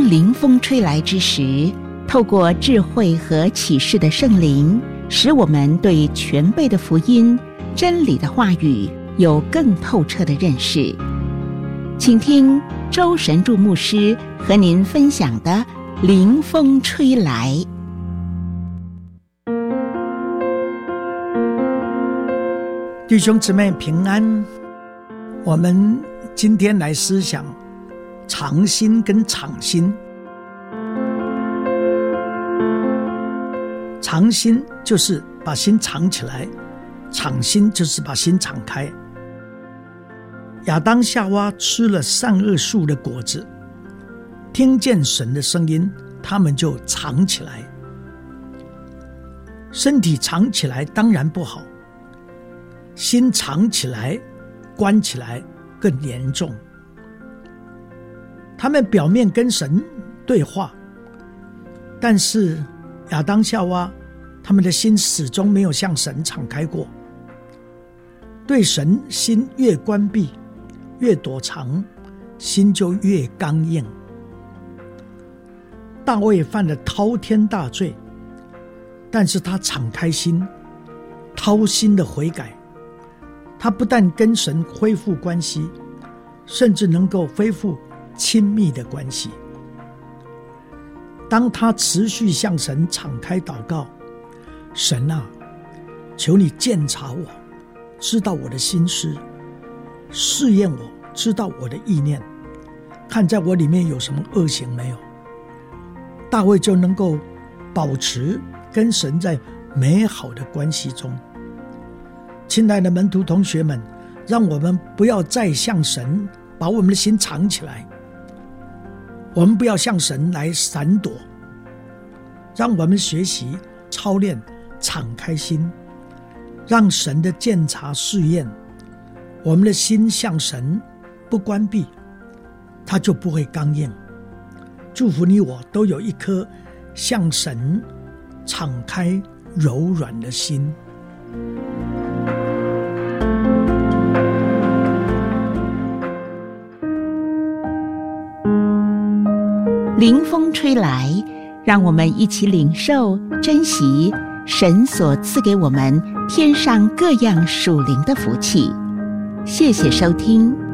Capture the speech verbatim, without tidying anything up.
当灵风吹来之时，透过智慧和启示的圣灵，使我们对全备的福音、真理的话语有更透彻的认识。请听周神助牧师和您分享的灵风吹来。 弟兄姊妹平安，我们今天来思想藏心跟敞心。藏心就是把心藏起来，敞心就是把心敞开。亚当夏娃吃了善恶树的果子，听见神的声音，他们就藏起来。身体藏起来当然不好，心藏起来关起来更严重。他们表面跟神对话，但是亚当夏娃他们的心始终没有向神敞开过。对神心越关闭越躲藏，心就越刚硬。大卫犯了滔天大罪，但是他敞开心，掏心的悔改。他不但跟神恢复关系，甚至能够恢复亲密的关系。当他持续向神敞开祷告，神啊，求你鉴察我，知道我的心思，试验我，知道我的意念，看在我里面有什么恶行没有。大卫就能够保持跟神在美好的关系中。亲爱的门徒同学们，让我们不要再向神把我们的心藏起来，我们不要向神来闪躲，让我们学习操练敞开心，让神的鉴察试验我们的心，向神不关闭，它就不会刚硬。祝福你我都有一颗向神敞开柔软的心。 灵风吹来，让我们一起领受珍惜神所赐给我们天上各样属灵的福气。谢谢收听。